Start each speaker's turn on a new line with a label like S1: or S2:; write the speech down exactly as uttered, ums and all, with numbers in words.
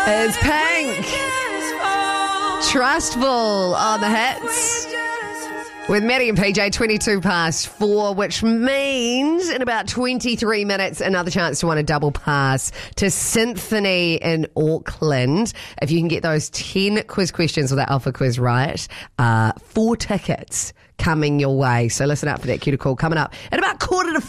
S1: It's Pink. Trustful on the hits. With Maddie and P J, twenty-two past four, which means in about twenty-three minutes, another chance to win a double pass to Symphony in Auckland. If you can get those ten quiz questions or that alpha quiz right, uh, four tickets coming your way. So listen up for that cue to call coming up at about quarter to